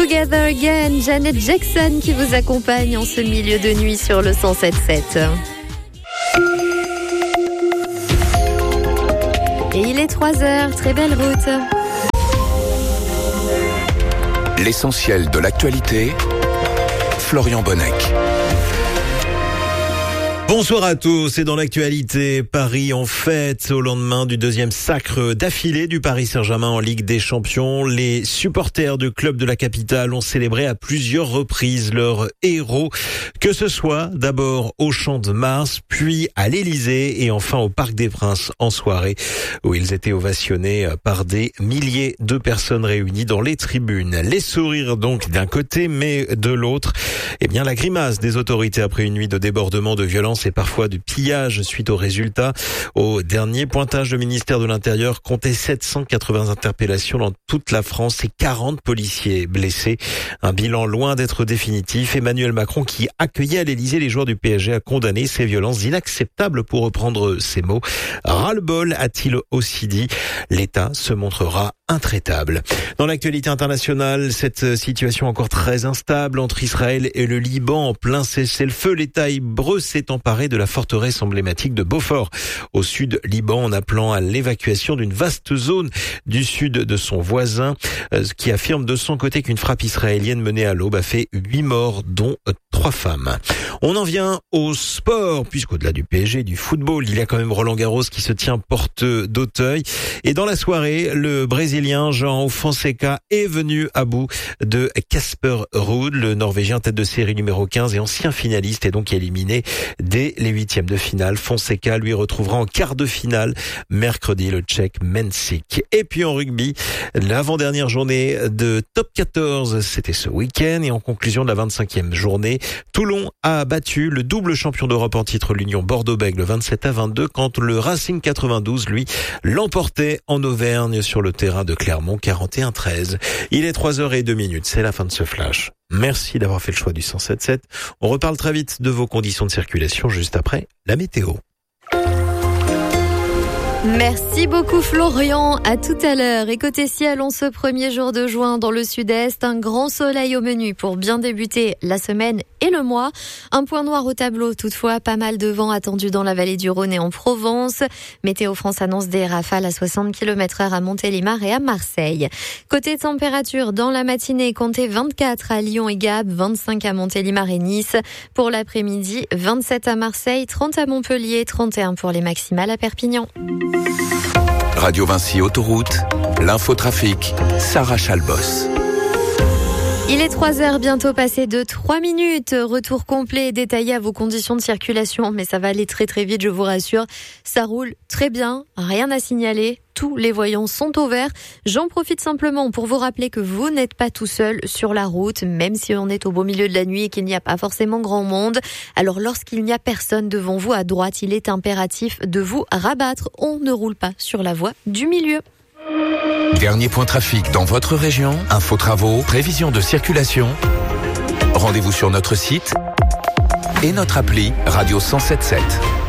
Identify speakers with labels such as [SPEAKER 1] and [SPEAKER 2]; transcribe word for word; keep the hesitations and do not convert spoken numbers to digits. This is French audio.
[SPEAKER 1] Together Again, Janet Jackson qui vous accompagne en ce milieu de nuit sur le cent sept sept. Et il est trois heures, très belle route.
[SPEAKER 2] L'essentiel de l'actualité, Florian Bonnec.
[SPEAKER 3] Bonsoir à tous, et dans l'actualité, Paris en fête au lendemain du deuxième sacre d'affilée du Paris Saint-Germain en Ligue des Champions. Les supporters du club de la capitale ont célébré à plusieurs reprises leur héros, que ce soit d'abord au Champ de Mars, puis à l'Élysée et enfin au Parc des Princes en soirée, où ils étaient ovationnés par des milliers de personnes réunies dans les tribunes. Les sourires donc d'un côté, mais de l'autre, eh bien la grimace des autorités après une nuit de débordement, de violence et parfois du pillage suite aux résultats. Au dernier pointage, le ministère de l'Intérieur comptait sept cent quatre-vingts interpellations dans toute la France et quarante policiers blessés. Un bilan loin d'être définitif. Emmanuel Macron, qui accueillait à l'Élysée les joueurs du P S G, a condamné ces violences inacceptables, pour reprendre ses mots. Ras-le-bol, a-t-il aussi dit. L'État se montrera intraitable. Dans l'actualité internationale, cette situation encore très instable entre Israël et le Liban en plein cessez-le-feu. L'État hébreu s'est emparé de la forteresse emblématique de Beaufort au sud Liban, en appelant à l'évacuation d'une vaste zone du sud de son voisin, qui affirme de son côté qu'une frappe israélienne menée à l'aube a fait huit morts, dont trois femmes. On en vient au sport, puisqu'au-delà du P S G, du football, il y a quand même Roland Garros qui se tient porte d'Auteuil. Et dans la soirée, le Brésilien João Fonseca est venu à bout de Casper Ruud, le Norvégien tête de série numéro quinze et ancien finaliste, est donc éliminé dès les huitièmes de finale. Fonseca lui retrouvera en quart de finale mercredi le Tchèque Mensik. Et puis en rugby, l'avant-dernière journée de top quatorze, c'était ce week-end, et en conclusion de la vingt-cinquième journée, Toulon a battu le double champion d'Europe en titre, l'Union Bordeaux-Bègles, vingt-sept à vingt-deux, quand le Racing quatre-vingt-douze, lui, l'emportait en Auvergne sur le terrain de Clermont, quarante et un à treize. Il est trois heures deux minutes, c'est la fin de ce flash. Merci d'avoir fait le choix du cent sept sept. On reparle très vite de vos conditions de circulation juste après la météo.
[SPEAKER 1] Merci beaucoup Florian, à tout à l'heure. Et côté ciel, en ce premier jour de juin dans le sud-est, un grand soleil au menu pour bien débuter la semaine et le mois. Un point noir au tableau toutefois, pas mal de vent attendu dans la vallée du Rhône et en Provence. Météo France annonce des rafales à soixante kilomètres heure à Montélimar et à Marseille. Côté température, dans la matinée, comptez vingt-quatre à Lyon et Gap, vingt-cinq à Montélimar et Nice. Pour l'après-midi, vingt-sept à Marseille, trente à Montpellier, trente et un pour les maximales à Perpignan.
[SPEAKER 2] Radio Vinci Autoroute, l'infotrafic, Sarah Chalbos.
[SPEAKER 1] Il est trois heures, bientôt passé de trois minutes. Retour complet et détaillé à vos conditions de circulation. Mais ça va aller très très vite, je vous rassure. Ça roule très bien, rien à signaler. Tous les voyants sont au vert. J'en profite simplement pour vous rappeler que vous n'êtes pas tout seul sur la route, même si on est au beau milieu de la nuit et qu'il n'y a pas forcément grand monde. Alors lorsqu'il n'y a personne devant vous à droite, il est impératif de vous rabattre. On ne roule pas sur la voie du milieu.
[SPEAKER 2] Dernier point trafic dans votre région, info travaux, prévision de circulation. Rendez-vous sur notre site et notre appli Radio cent sept sept.